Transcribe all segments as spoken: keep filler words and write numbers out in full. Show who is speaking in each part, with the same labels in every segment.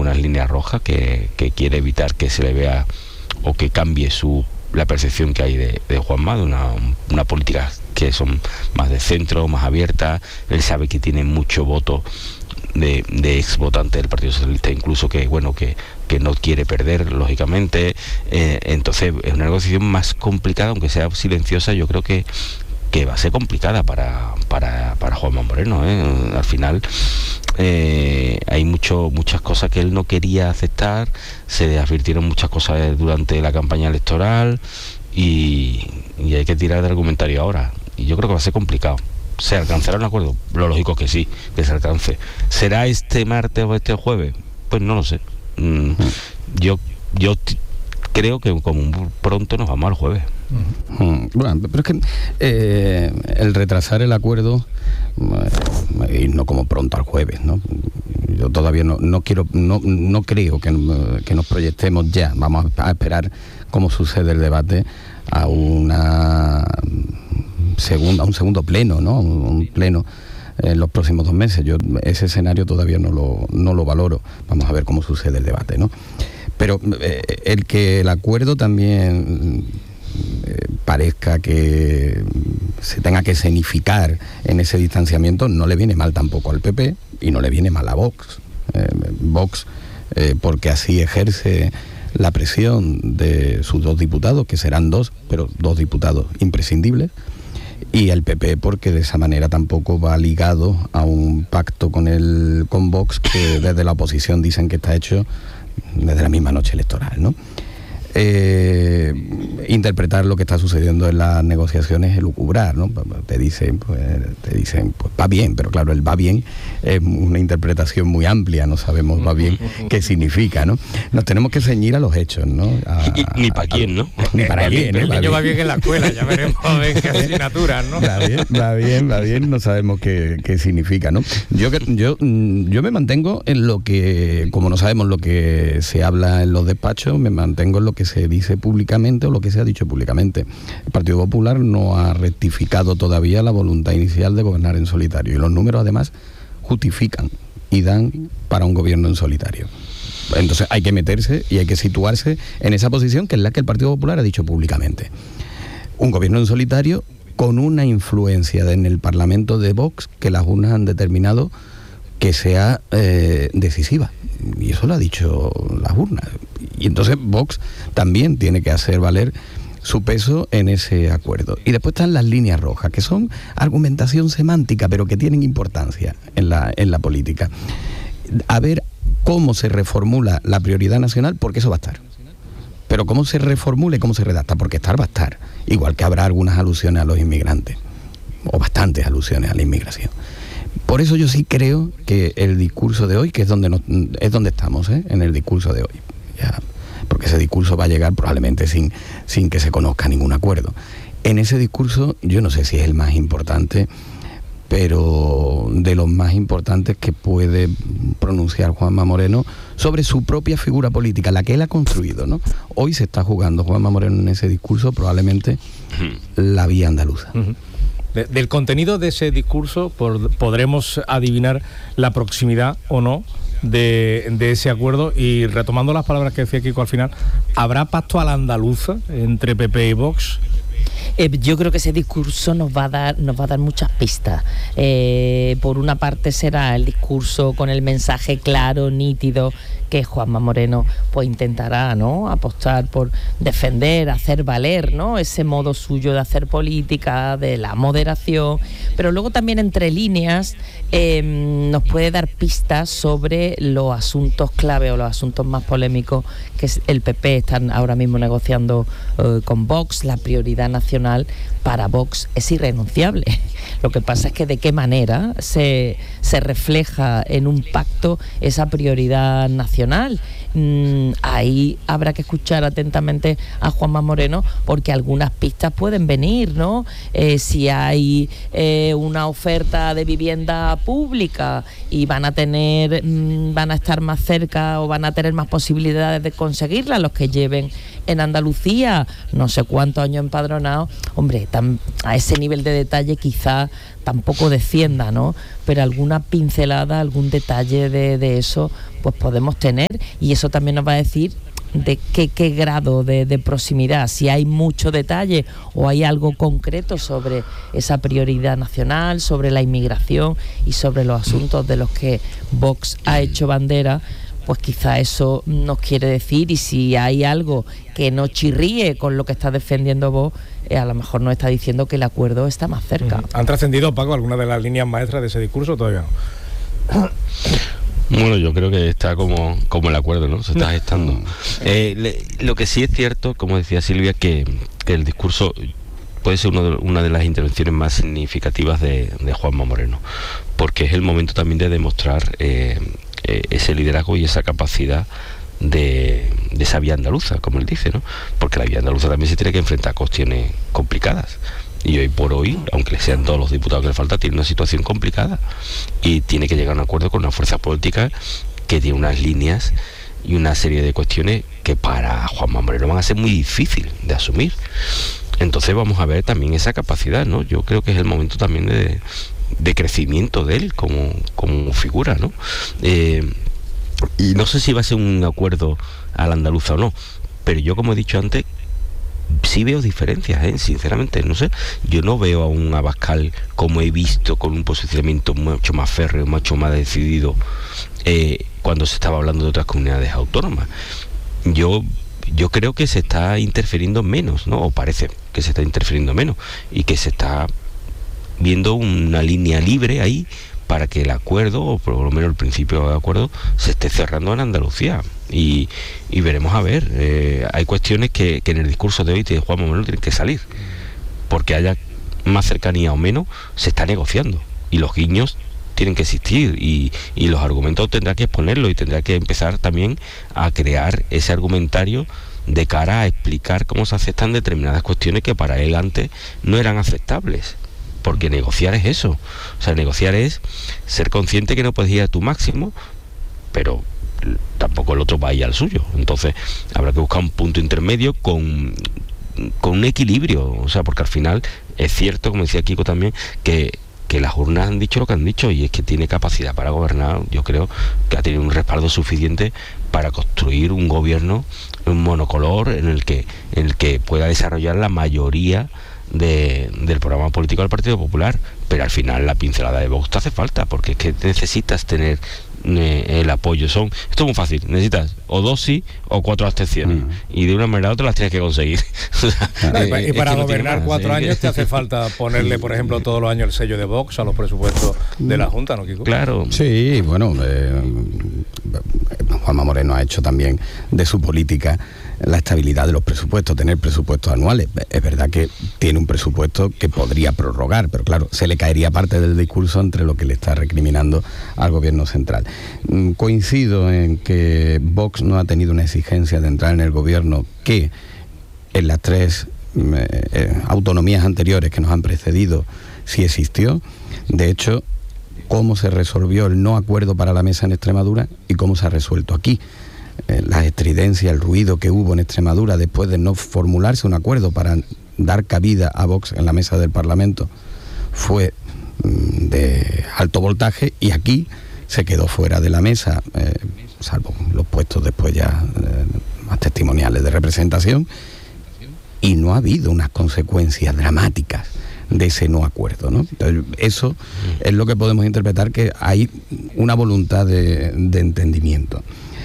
Speaker 1: unas líneas rojas que, que quiere evitar que se le vea o que cambie su la percepción que hay de, de Juanma, de una, una política que son más de centro, más abierta. Él sabe que tiene mucho voto de, de ex votantes del Partido Socialista, incluso que bueno que, que no quiere perder, lógicamente. Eh, entonces es una negociación más complicada, aunque sea silenciosa. Yo creo que que va a ser complicada para para, para Juanma Moreno, ¿eh? Al final eh, hay mucho muchas cosas que él no quería aceptar, se advirtieron muchas cosas durante la campaña electoral y, y hay que tirar de argumentario ahora, y yo creo que va a ser complicado. ¿Se alcanzará un acuerdo? Lo lógico que sí, que se alcance. ¿Será este martes o este jueves? Pues no lo sé. Mm, yo yo t- creo que como pronto nos vamos al jueves.
Speaker 2: Uh-huh. Bueno, pero es que eh, el retrasar el acuerdo eh, y no como pronto al jueves, ¿no? Yo todavía no, no quiero, no, no creo que, que nos proyectemos ya. Vamos a esperar cómo sucede el debate a una segunda, a un segundo pleno, ¿no? Un, un pleno en los próximos dos meses. Yo ese escenario todavía no lo, no lo valoro. Vamos a ver cómo sucede el debate, ¿no? Pero eh, el que el acuerdo también eh, parezca que se tenga que escenificar en ese distanciamiento no le viene mal tampoco al P P y no le viene mal a Vox. Eh, Vox, eh, porque así ejerce la presión de sus dos diputados, que serán dos, pero dos diputados imprescindibles, y el P P porque de esa manera tampoco va ligado a un pacto con el con Vox, que desde la oposición dicen que está hecho desde la misma noche electoral, ¿no? Eh, interpretar lo que está sucediendo en las negociaciones es lucubrar, ¿no? Te dicen, pues, te dicen, pues va bien, pero claro, el va bien es una interpretación muy amplia, no sabemos va bien qué significa, ¿no? Nos tenemos que ceñir a los hechos, ¿no? A,
Speaker 1: y, ni para quién, ¿no?
Speaker 2: Ni para quién,
Speaker 3: ¿eh? El niño va bien en la escuela, ya veremos en qué asignaturas, ¿no?
Speaker 2: Va bien, va bien, va bien, no sabemos qué, qué significa, ¿no? Yo, yo, yo me mantengo en lo que, como no sabemos lo que se habla en los despachos, me mantengo en lo que se dice públicamente o lo que se ha dicho públicamente. El Partido Popular no ha rectificado todavía la voluntad inicial de gobernar en solitario, y los números además justifican y dan para un gobierno en solitario. Entonces hay que meterse y hay que situarse en esa posición que es la que el Partido Popular ha dicho públicamente. Un gobierno en solitario con una influencia en el Parlamento de Vox que las urnas han determinado que sea eh, decisiva. Y eso lo ha dicho las urnas. Y entonces Vox también tiene que hacer valer su peso en ese acuerdo. Y después están las líneas rojas, que son argumentación semántica, pero que tienen importancia en la, en la política. A ver cómo se reformula la prioridad nacional, porque eso va a estar. Pero cómo se reformula y cómo se redacta, porque estar va a estar. Igual que habrá algunas alusiones a los inmigrantes, o bastantes alusiones a la inmigración. Por eso yo sí creo que el discurso de hoy, que es donde nos, es donde estamos, ¿eh? En el discurso de hoy, ya, porque ese discurso va a llegar probablemente sin, sin que se conozca ningún acuerdo. En ese discurso, yo no sé si es el más importante, pero de los más importantes que puede pronunciar Juanma Moreno sobre su propia figura política, la que él ha construido, ¿no? Hoy se está jugando Juanma Moreno en ese discurso probablemente la vía andaluza.
Speaker 3: Uh-huh. De, del contenido de ese discurso por, podremos adivinar la proximidad o no de, de ese acuerdo. Y retomando las palabras que decía Kiko al final, ¿habrá pacto a la andaluza entre P P y Vox?
Speaker 4: Eh, yo creo que ese discurso nos va a dar, nos va a dar muchas pistas. Eh, por una parte será el discurso con el mensaje claro, nítido, que Juanma Moreno pues intentará, ¿no?, apostar por defender, hacer valer, ¿no?, ese modo suyo de hacer política, de la moderación, pero luego también entre líneas eh, nos puede dar pistas sobre los asuntos clave o los asuntos más polémicos que el P P están ahora mismo negociando eh, con Vox. La prioridad nacional para Vox es irrenunciable. Lo que pasa es que de qué manera se, se refleja en un pacto esa prioridad nacional. Mm, ahí habrá que escuchar atentamente a Juanma Moreno, porque algunas pistas pueden venir, ¿no? Eh, si hay eh, una oferta de vivienda pública y van a tener, mm, van a estar más cerca o van a tener más posibilidades de conseguirla los que lleven en Andalucía, no sé cuántos años empadronado, hombre, tan, a ese nivel de detalle quizá tampoco descienda, ¿no? Pero alguna pincelada, algún detalle de, de eso, pues podemos tener, y eso también nos va a decir de qué, qué grado de, de proximidad, si hay mucho detalle o hay algo concreto sobre esa prioridad nacional, sobre la inmigración y sobre los asuntos de los que Vox ha hecho bandera, pues quizá eso nos quiere decir, y si hay algo que no chirríe con lo que está defendiendo Vox, eh, a lo mejor nos está diciendo que el acuerdo está más cerca.
Speaker 3: ¿Han trascendido, Paco, alguna de las líneas maestras de ese discurso? Todavía no.
Speaker 1: Bueno, yo creo que está como, como el acuerdo, ¿no? Se está gestando. Eh, le, lo que sí es cierto, como decía Silvia, que, que el discurso puede ser uno de, una de las intervenciones más significativas de, de Juanma Moreno, porque es el momento también de demostrar eh, eh, ese liderazgo y esa capacidad de, de esa vía andaluza, como él dice, ¿no? Porque la vía andaluza también se tiene que enfrentar a cuestiones complicadas. Y hoy por hoy, aunque le sean todos los diputados que le falta, tiene una situación complicada y tiene que llegar a un acuerdo con una fuerza política que tiene unas líneas y una serie de cuestiones que para Juanma Moreno van a ser muy difíciles de asumir. Entonces vamos a ver también esa capacidad, ¿no? Yo creo que es el momento también de, de crecimiento de él como, como figura, ¿no? Eh, y no sé si va a ser un acuerdo a la andaluza o no, pero yo, como he dicho antes, sí veo diferencias, ¿eh? Sinceramente, no sé, yo no veo a un Abascal como he visto con un posicionamiento mucho más férreo, mucho más decidido eh, cuando se estaba hablando de otras comunidades autónomas. Yo yo creo que se está interfiriendo menos, ¿no? O parece que se está interfiriendo menos y que se está viendo una línea libre ahí para que el acuerdo, o por lo menos el principio de acuerdo, se esté cerrando en Andalucía. Y, y veremos a ver, eh, hay cuestiones que, que en el discurso de hoy de Juanma Moreno tienen que salir, porque haya más cercanía o menos, se está negociando, y los guiños tienen que existir, y, y los argumentos tendrá que exponerlos, y tendrá que empezar también a crear ese argumentario de cara a explicar cómo se aceptan determinadas cuestiones que para él antes no eran aceptables. Porque negociar es eso, o sea, negociar es ser consciente que no puedes ir a tu máximo, pero tampoco el otro va a ir al suyo. Entonces habrá que buscar un punto intermedio con, con un equilibrio, o sea, porque al final es cierto, como decía Kiko también, que, que las urnas han dicho lo que han dicho, y es que tiene capacidad para gobernar. Yo creo que ha tenido un respaldo suficiente para construir un gobierno, un monocolor en el que, en el que pueda desarrollar la mayoría De, del programa político del Partido Popular, pero al final la pincelada de Vox te hace falta, porque es que necesitas tener eh, el apoyo. Son, esto es muy fácil, necesitas o dos sí o cuatro abstenciones, mm. y de una manera u otra las tienes que conseguir. O sea,
Speaker 3: eh, y, y para es que gobernar no cuatro años te hace falta ponerle, por ejemplo, todos los años el sello de Vox a los presupuestos de la Junta, ¿no, Kiko?
Speaker 2: Claro. Sí, bueno, eh, Juanma Moreno ha hecho también de su política la estabilidad de los presupuestos, tener presupuestos anuales. Es verdad que tiene un presupuesto que podría prorrogar, pero claro, se le caería parte del discurso entre lo que le está recriminando al gobierno central. Coincido en que Vox no ha tenido una exigencia de entrar en el gobierno que en las tres eh, autonomías anteriores que nos han precedido sí existió. De hecho, cómo se resolvió el no acuerdo para la mesa en Extremadura y cómo se ha resuelto aquí. Eh, la estridencia, el ruido que hubo en Extremadura después de no formularse un acuerdo para dar cabida a Vox en la mesa del Parlamento fue mm, de alto voltaje, y aquí se quedó fuera de la mesa, eh, salvo los puestos después ya eh, más testimoniales de representación, y no ha habido unas consecuencias dramáticas de ese no acuerdo, ¿no? Entonces, eso es lo que podemos interpretar, que hay una voluntad de, de entendimiento.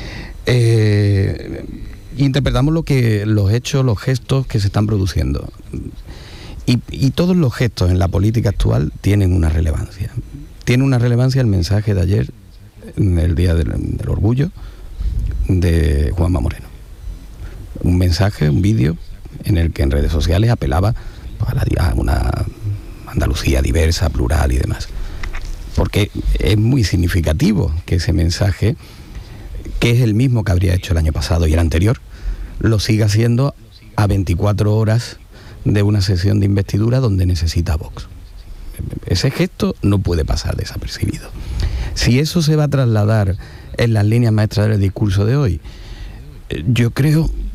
Speaker 2: Eh, interpretamos lo que los hechos, los gestos que se están produciendo, y, y todos los gestos en la política actual tienen una relevancia. Tiene una relevancia el mensaje de ayer, en el Día del, del Orgullo, de Juanma Moreno. Un mensaje, un vídeo en el que en redes sociales apelaba a, la, a una Andalucía diversa, plural y demás, porque es muy significativo que ese mensaje, que es el mismo que habría hecho el año pasado y el anterior, lo siga haciendo a veinticuatro horas de una sesión de investidura donde necesita Vox. Ese gesto no puede pasar desapercibido. Si eso se va a trasladar en las líneas maestras del discurso de hoy, yo creo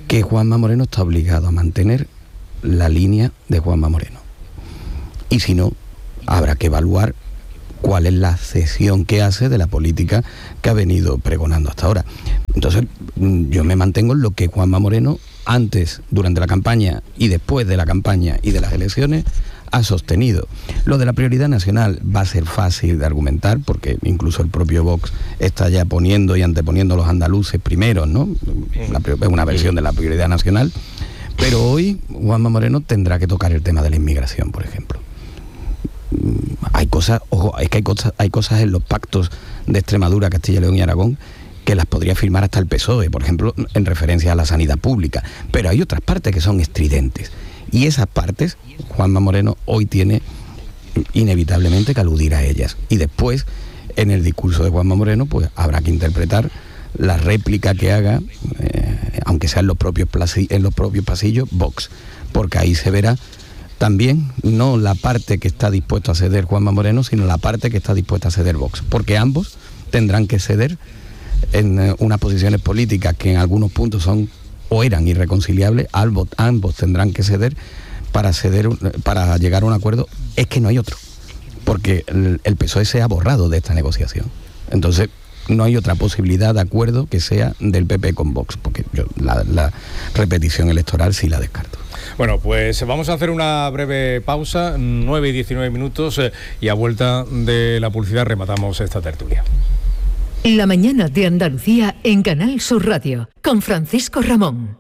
Speaker 2: que Juanma Moreno está obligado a mantener la línea de Juanma Moreno. Y si no, habrá que evaluar cuál es la cesión que hace de la política que ha venido pregonando hasta ahora. Entonces, yo me mantengo en lo que Juanma Moreno, antes, durante la campaña y después de la campaña y de las elecciones, ha sostenido. Lo de la prioridad nacional va a ser fácil de argumentar, porque incluso el propio Vox está ya poniendo y anteponiendo a los andaluces primero, ¿no? Es una versión de la prioridad nacional. Pero hoy Juanma Moreno tendrá que tocar el tema de la inmigración, por ejemplo. Hay cosas, ojo, es que hay cosas, hay cosas en los pactos de Extremadura, Castilla y León y Aragón que las podría firmar hasta el P S O E, por ejemplo, en referencia a la sanidad pública. Pero hay otras partes que son estridentes. Y esas partes, Juanma Moreno hoy tiene inevitablemente que aludir a ellas. Y después, en el discurso de Juanma Moreno, pues habrá que interpretar la réplica que haga, eh, aunque sea en los propios placi- en los propios pasillos, Vox, porque ahí se verá también no la parte que está dispuesto a ceder Juanma Moreno, sino la parte que está dispuesta a ceder Vox, porque ambos tendrán que ceder en eh, unas posiciones políticas que en algunos puntos son o eran irreconciliables. Ambos, ambos tendrán que ceder para ceder para llegar a un acuerdo. Es que no hay otro, porque el, el P S O E se ha borrado de esta negociación. Entonces no hay otra posibilidad de acuerdo que sea del P P con Vox, porque yo la, la repetición electoral sí la descarto.
Speaker 3: Bueno, pues vamos a hacer una breve pausa, nueve y diecinueve minutos, eh, y a vuelta de la publicidad rematamos esta tertulia.
Speaker 5: La mañana de Andalucía en Canal Sur Radio, con Francisco Ramón.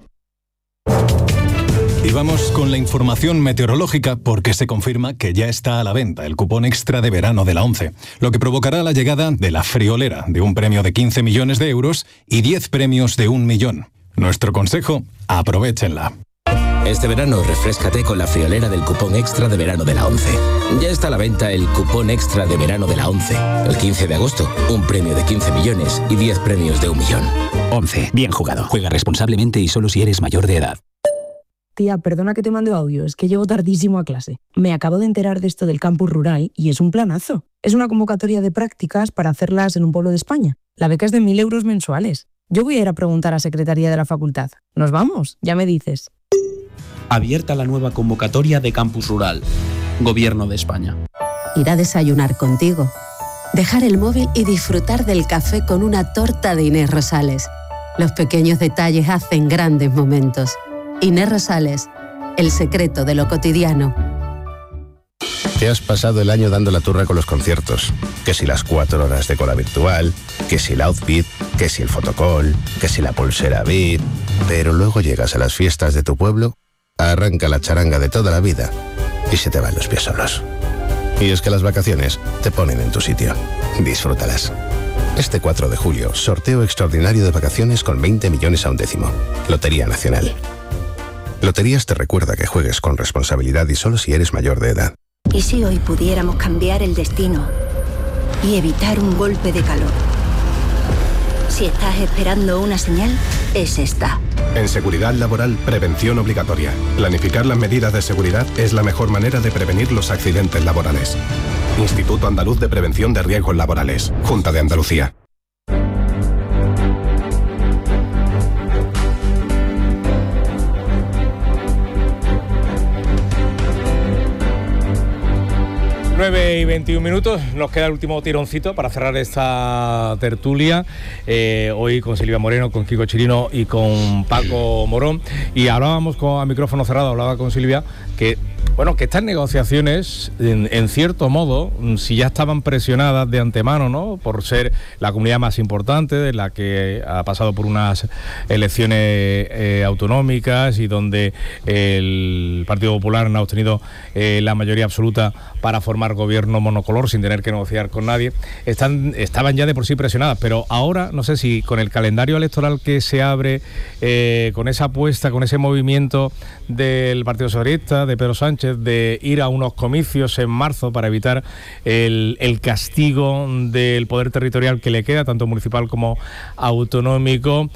Speaker 6: Y vamos con la información meteorológica, porque se confirma que ya está a la venta el cupón extra de verano de la ONCE, lo que provocará la llegada de la friolera de un premio de quince millones de euros y diez premios de un millón. Nuestro consejo, aprovéchenla.
Speaker 7: Este verano refréscate con la friolera del cupón extra de verano de la ONCE. Ya está a la venta el cupón extra de verano de la ONCE. El quince de agosto, un premio de quince millones y diez premios de un millón.
Speaker 8: ONCE, bien jugado. Juega responsablemente y solo si eres mayor de edad.
Speaker 9: Tía, perdona que te mande audio, es que llego tardísimo a clase. Me acabo de enterar de esto del campus rural y es un planazo. Es una convocatoria de prácticas para hacerlas en un pueblo de España. La beca es de mil euros mensuales. Yo voy a ir a preguntar a Secretaría de la Facultad. ¿Nos vamos? Ya me dices.
Speaker 10: Abierta la nueva convocatoria de Campus Rural. Gobierno de España.
Speaker 11: Ir a desayunar contigo. Dejar el móvil y disfrutar del café con una torta de Inés Rosales. Los pequeños detalles hacen grandes momentos. Inés Rosales, el secreto de lo cotidiano.
Speaker 12: Te has pasado el año dando la turra con los conciertos. Que si las cuatro horas de cola virtual, que si el outfit, que si el fotocall, que si la pulsera V I P. Pero luego llegas a las fiestas de tu pueblo, arranca la charanga de toda la vida y se te van los pies solos. Y es que las vacaciones te ponen en tu sitio. Disfrútalas. Este cuatro de julio, sorteo extraordinario de vacaciones con veinte millones a un décimo. Lotería Nacional. Loterías te recuerda que juegues con responsabilidad y solo si eres mayor de edad.
Speaker 13: ¿Y si hoy pudiéramos cambiar el destino y evitar un golpe de calor? Si estás esperando una señal, es esta.
Speaker 14: En seguridad laboral, prevención obligatoria. Planificar las medidas de seguridad es la mejor manera de prevenir los accidentes laborales. Instituto Andaluz de Prevención de Riesgos Laborales. Junta de Andalucía.
Speaker 3: nueve y veintiún minutos, nos queda el último tironcito para cerrar esta tertulia, eh, hoy con Silvia Moreno, con Kiko Chirino y con Paco Morón, y hablábamos con, a micrófono cerrado, hablaba con Silvia que bueno, que estas negociaciones, en, en cierto modo, si ya estaban presionadas de antemano, ¿no?, por ser la comunidad más importante, de la que ha pasado por unas elecciones eh, autonómicas y donde el Partido Popular no ha obtenido eh, la mayoría absoluta para formar gobierno monocolor sin tener que negociar con nadie, están, estaban ya de por sí presionadas, pero ahora, no sé si con el calendario electoral que se abre, eh, con esa apuesta, con ese movimiento del Partido Socialista, de Pedro Sánchez, Sánchez de ir a unos comicios en marzo para evitar el, el castigo del poder territorial que le queda, tanto municipal como autonómico,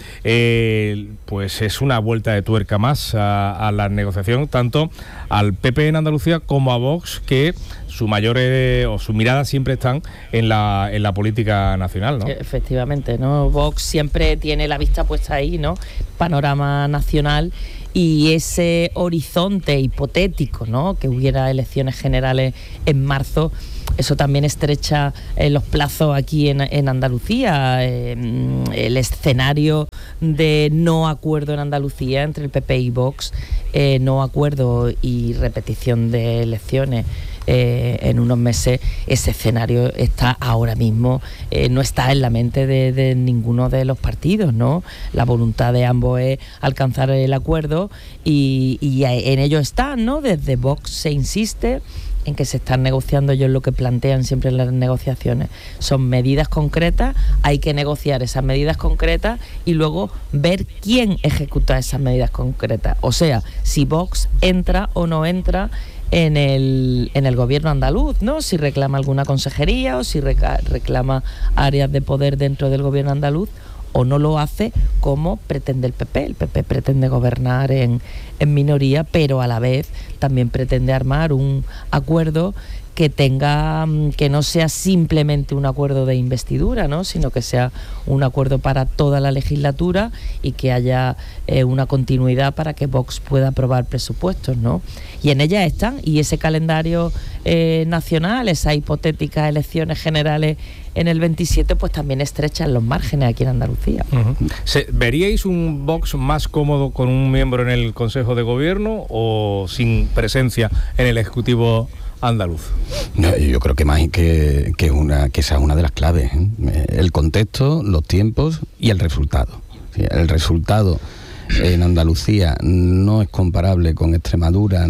Speaker 3: eh, pues es una vuelta de tuerca más a, a la negociación, tanto al P P en Andalucía como a Vox, que su mayor eh, o su mirada siempre están en la en la política nacional, ¿no?
Speaker 4: Efectivamente, ¿no? Vox siempre tiene la vista puesta ahí, ¿no? Panorama nacional y ese horizonte hipotético, ¿no? Que hubiera elecciones generales en marzo. Eso también estrecha eh, los plazos aquí en, en Andalucía. Eh, el escenario de no acuerdo en Andalucía entre el P P y Vox, eh, no acuerdo y repetición de elecciones eh, en unos meses, ese escenario está ahora mismo, eh, no está en la mente de, de ninguno de los partidos, ¿no? La voluntad de ambos es alcanzar el acuerdo y, y en ello están, ¿no? Desde Vox se insiste en que se están negociando. Ellos lo que plantean siempre en las negociaciones son medidas concretas, hay que negociar esas medidas concretas y luego ver quién ejecuta esas medidas concretas, o sea, si Vox entra o no entra en el, en el gobierno andaluz, ¿no? Si reclama alguna consejería o si reca- reclama áreas de poder dentro del gobierno andaluz, o no lo hace como pretende el P P. El P P pretende gobernar en, en minoría, pero a la vez también pretende armar un acuerdo que tenga, que no sea simplemente un acuerdo de investidura, ¿no? Sino que sea un acuerdo para toda la legislatura y que haya eh, una continuidad para que Vox pueda aprobar presupuestos, ¿no? Y en ella están, y ese calendario eh, nacional, esas hipotéticas elecciones generales en el veintisiete, pues también estrechan los márgenes aquí en Andalucía.
Speaker 3: Uh-huh. ¿Se, ¿Veríais un Vox más cómodo con un miembro en el Consejo de Gobierno o sin presencia en el Ejecutivo andaluz?
Speaker 2: No, yo creo que más que, que, una, que esa es una de las claves, ¿eh? El contexto, los tiempos y el resultado. ¿Sí? El resultado en Andalucía no es comparable con Extremadura,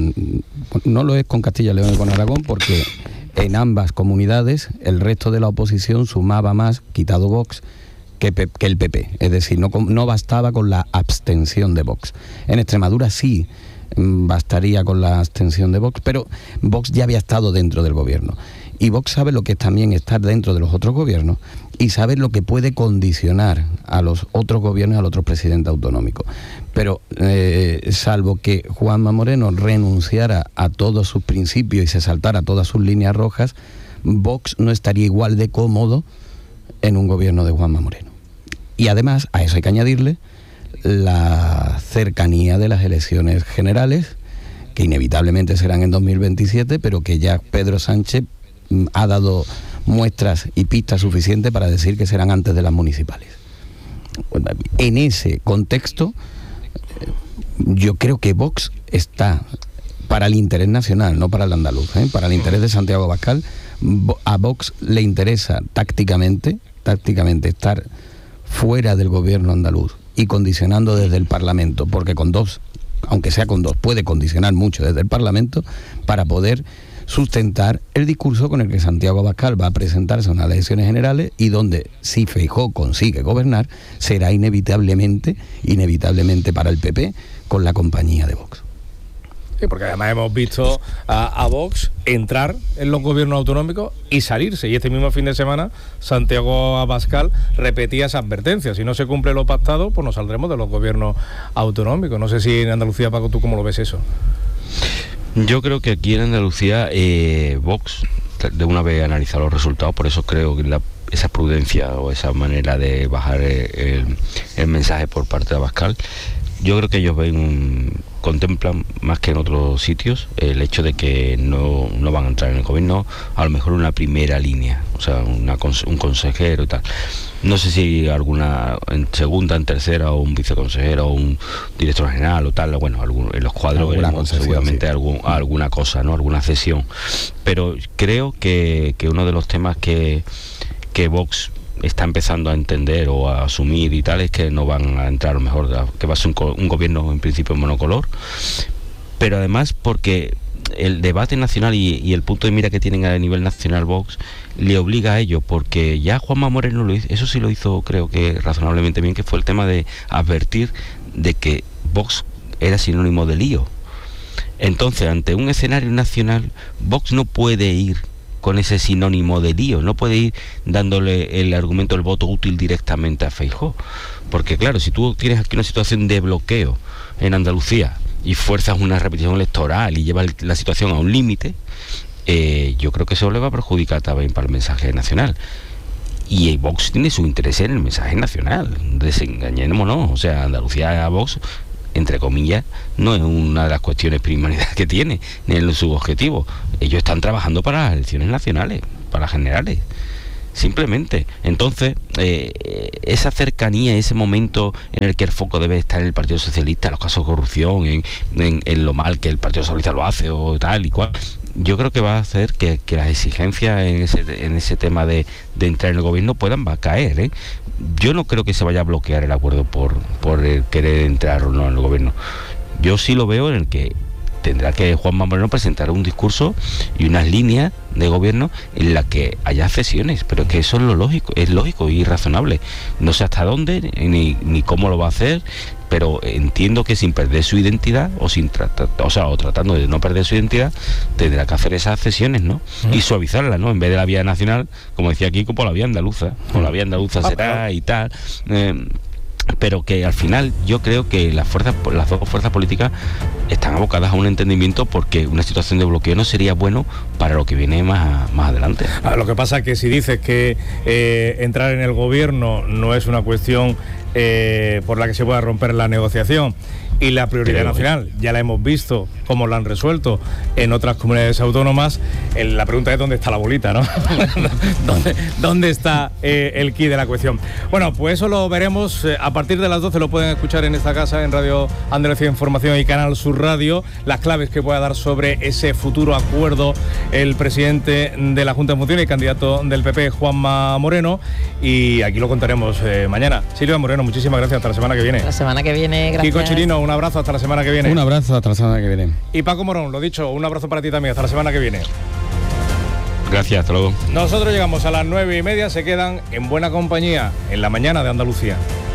Speaker 2: no lo es con Castilla y León y con Aragón, porque en ambas comunidades el resto de la oposición sumaba más, quitado Vox, que, que el P P. Es decir, no, no bastaba con la abstención de Vox. En Extremadura sí bastaría con la abstención de Vox, pero Vox ya había estado dentro del gobierno. Y Vox sabe lo que es también estar dentro de los otros gobiernos y sabe lo que puede condicionar a los otros gobiernos y a los otros presidentes autonómicos. Pero eh, salvo que Juanma Moreno renunciara a todos sus principios y se saltara todas sus líneas rojas, Vox no estaría igual de cómodo en un gobierno de Juanma Moreno. Y además, a eso hay que añadirle la cercanía de las elecciones generales, que inevitablemente serán en dos mil veintisiete, pero que ya Pedro Sánchez ha dado muestras y pistas suficientes para decir que serán antes de las municipales. En ese contexto, yo creo que Vox está para el interés nacional, no para el andaluz, ¿eh? Para el interés de Santiago Abascal. A Vox le interesa tácticamente, tácticamente estar fuera del gobierno andaluz y condicionando desde el Parlamento, porque con dos, aunque sea con dos, puede condicionar mucho desde el Parlamento para poder sustentar el discurso con el que Santiago Abascal va a presentarse a unas elecciones generales y donde, si Feijóo consigue gobernar, será inevitablemente, inevitablemente para el P P, con la compañía de Vox.
Speaker 3: Sí, porque además hemos visto a, a Vox entrar en los gobiernos autonómicos y salirse. Y este mismo fin de semana, Santiago Abascal repetía esa advertencia. Si no se cumple lo pactado, pues nos saldremos de los gobiernos autonómicos. No sé si en Andalucía, Paco, ¿tú cómo lo ves eso?
Speaker 1: Yo creo que aquí en Andalucía eh, Vox de una vez analiza los resultados, por eso creo que la, esa prudencia o esa manera de bajar el, el mensaje por parte de Abascal, yo creo que ellos ven, contemplan más que en otros sitios el hecho de que no, no van a entrar en el gobierno, a lo mejor una primera línea, o sea, una, un consejero y tal. No sé si alguna en segunda, en tercera, o un viceconsejero, o un director general o tal, bueno, algún, en los cuadros veremos seguramente sí. algún, alguna cosa, ¿no? Alguna cesión. Pero creo que, que uno de los temas que, que Vox está empezando a entender o a asumir y tal es que no van a entrar, a lo mejor, que va a ser un, un gobierno en principio monocolor, pero además porque el debate nacional y, y el punto de mira que tienen a nivel nacional Vox le obliga a ello, porque ya Juanma Moreno lo hizo, eso sí lo hizo creo que razonablemente bien, que fue el tema de advertir de que Vox era sinónimo de lío. Entonces, ante un escenario nacional, Vox no puede ir con ese sinónimo de lío, no puede ir dándole el argumento del voto útil directamente a Feijóo, porque claro, si tú tienes aquí una situación de bloqueo en Andalucía y fuerzas una repetición electoral y llevas la situación a un límite, eh, yo creo que eso le va a perjudicar también para el mensaje nacional. Y Vox tiene su interés en el mensaje nacional, desengañémonos, o sea, Andalucía a Vox, entre comillas, no es una de las cuestiones primarias que tiene, ni en su objetivo. Ellos están trabajando para las elecciones nacionales, para las generales, simplemente. Entonces, eh, esa cercanía, ese momento en el que el foco debe estar en el Partido Socialista, los casos de corrupción, en, en, en lo mal que el Partido Socialista lo hace o tal y cual, yo creo que va a hacer que, que las exigencias en ese, en ese tema de, de entrar en el gobierno puedan va a caer, ¿eh? Yo no creo que se vaya a bloquear el acuerdo por, por el querer entrar o no en el gobierno. Yo sí lo veo en el que tendrá que Juanma Moreno presentar un discurso y unas líneas de gobierno en las que haya cesiones, pero es que eso es lo lógico, es lógico y razonable. No sé hasta dónde ni, ni cómo lo va a hacer, pero entiendo que sin perder su identidad o sin tratar, o sea, o tratando de no perder su identidad, tendrá que hacer esas cesiones, ¿no? Uh-huh. Y suavizarlas, ¿no? En vez de la vía nacional, como decía Kiko, por la vía andaluza, por la vía andaluza será y tal. Eh, pero que al final yo creo que las fuerzas, las dos fuerzas políticas están abocadas a un entendimiento, porque una situación de bloqueo no sería bueno para lo que viene más, más adelante.
Speaker 3: Ah, lo que pasa es que si dices que eh, entrar en el gobierno no es una cuestión eh, por la que se pueda romper la negociación, y la prioridad Creo, nacional ya la hemos visto cómo la han resuelto en otras comunidades autónomas, el, la pregunta es dónde está la bolita, ¿no? ¿Dónde, ¿Dónde está eh, el quid de la cuestión? Bueno, pues eso lo veremos eh, a partir de las doce, lo pueden escuchar en esta casa, en Radio Andalucía Información y Canal Sur Radio, las claves que pueda dar sobre ese futuro acuerdo el presidente de la Junta de Funciones y candidato del P P, Juanma Moreno, y aquí lo contaremos eh, mañana. Silvia Moreno, muchísimas gracias, hasta la semana que viene.
Speaker 4: La semana que viene, gracias.
Speaker 3: Kiko Chirino, un abrazo, hasta la semana que viene.
Speaker 2: Un abrazo, hasta la semana que viene.
Speaker 3: Y Paco Morón, lo dicho, un abrazo para ti también, hasta la semana que viene.
Speaker 1: Gracias, hasta luego.
Speaker 3: Nosotros llegamos a las nueve y media, se quedan en buena compañía en la mañana de Andalucía.